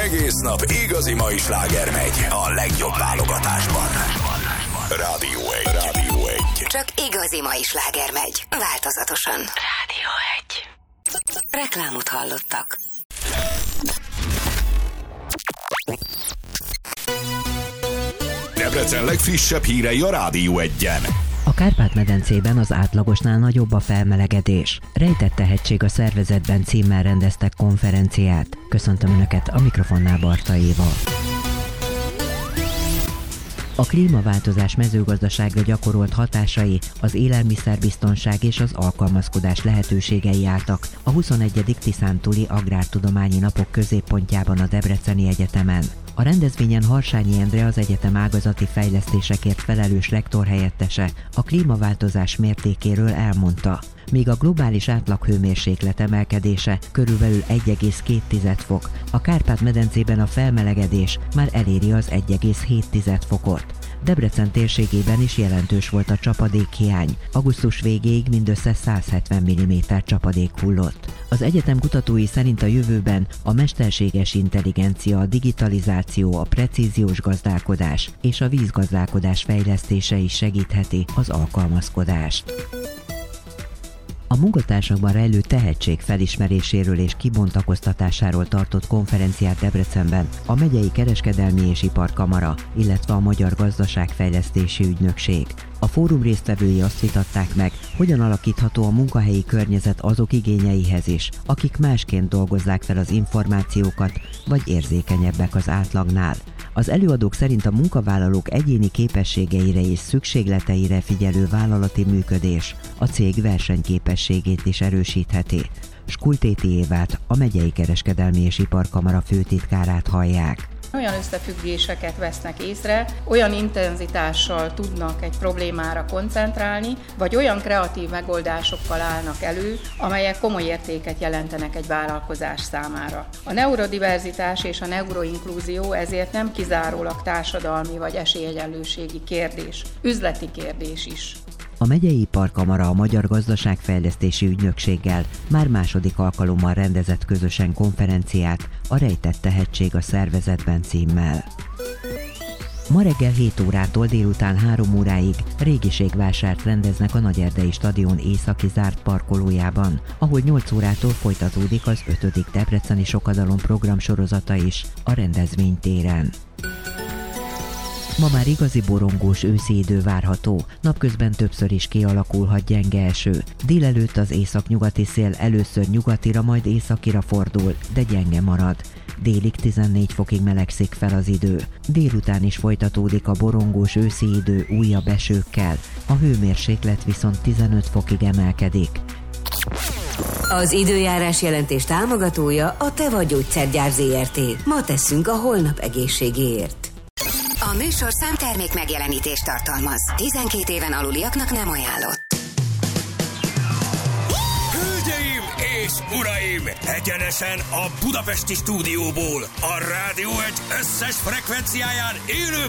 Egész nap igazi mai sláger megy a legjobb válogatásban. Rádió 1. Csak igazi mai sláger megy. Változatosan. Rádió 1. Reklámot hallottak. Debrecen legfrissebb hírei a Rádió 1-en. A Kárpát-medencében az átlagosnál nagyobb a felmelegedés. Rejtett tehetség a szervezetben címmel rendeztek konferenciát. Köszöntöm Önöket, a mikrofonnál Barta Éva. A klímaváltozás mezőgazdaságra gyakorolt hatásai, az élelmiszerbiztonság és az alkalmazkodás lehetőségei álltak a 21. Tiszántúli Agrártudományi Napok középpontjában a Debreceni Egyetemen. A rendezvényen Harsányi Endre, az egyetem ágazati fejlesztésekért felelős rektorhelyettese a klímaváltozás mértékéről elmondta. Míg a globális átlaghőmérséklet emelkedése körülbelül 1,2 fok, a Kárpát-medencében a felmelegedés már eléri az 1,7 fokot. Debrecen térségében is jelentős volt a csapadékhiány. Augusztus végéig mindössze 170 mm csapadék hullott. Az egyetem kutatói szerint a jövőben a mesterséges intelligencia, a digitalizáció, a precíziós gazdálkodás és a vízgazdálkodás fejlesztése is segítheti az alkalmazkodást. A munkatársakban rejlő tehetség felismeréséről és kibontakoztatásáról tartott konferenciát Debrecenben a Megyei Kereskedelmi és Iparkamara, illetve a Magyar Gazdaságfejlesztési Ügynökség. A fórum résztvevői azt vitatták meg, hogyan alakítható a munkahelyi környezet azok igényeihez is, akik másként dolgozzák fel az információkat, vagy érzékenyebbek az átlagnál. Az előadók szerint a munkavállalók egyéni képességeire és szükségleteire figyelő vállalati működés a cég versenyképességét is erősítheti. Skultéti Évát, a Megyei Kereskedelmi és Iparkamara főtitkárát hallják. Olyan összefüggéseket vesznek észre, olyan intenzitással tudnak egy problémára koncentrálni, vagy olyan kreatív megoldásokkal állnak elő, amelyek komoly értéket jelentenek egy vállalkozás számára. A neurodiverzitás és a neuroinklúzió ezért nem kizárólag társadalmi vagy esélyegyenlőségi kérdés, üzleti kérdés is. A Megyei Iparkamara a Magyar Gazdaságfejlesztési Ügynökséggel már második alkalommal rendezett közösen konferenciát a Rejtett tehetség a szervezetben címmel. Ma reggel 7 órától délután 3 óráig régiségvásárt rendeznek a Nagyerdei Stadion északi zárt parkolójában, ahol 8 órától folytatódik az 5. Debreceni Sokadalom programsorozata is a rendezvénytéren. Ma már igazi borongós őszi idő várható, napközben többször is kialakulhat gyenge eső. Délelőtt az északnyugati szél először nyugatira, majd északira fordul, de gyenge marad. Délig 14 fokig melegszik fel az idő. Délután is folytatódik a borongós őszi idő újabb esőkkel, a hőmérséklet viszont 15 fokig emelkedik. Az időjárás jelentés támogatója a Teva Gyógyszergyár Zrt. Ma tesszünk a holnap egészségéért. A műsor számtermék megjelenítést tartalmaz. 12 éven aluliaknak nem ajánlott. Hölgyeim és uraim! Egyenesen a budapesti stúdióból, a Rádió 1 összes frekvenciáján élő